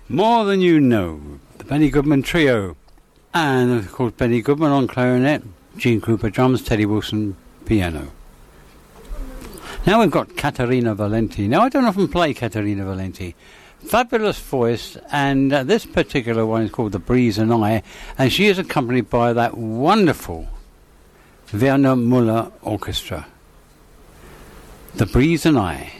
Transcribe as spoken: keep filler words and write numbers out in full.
More Than You Know, the Benny Goodman Trio. And of course Benny Goodman on clarinet, Gene Krupa drums, Teddy Wilson piano. Now we've got Caterina Valenti. Now I don't often play Caterina Valenti. Fabulous voice, and uh, this particular one is called The Breeze and I, and she is accompanied by that wonderful Werner Muller Orchestra. The Breeze and I.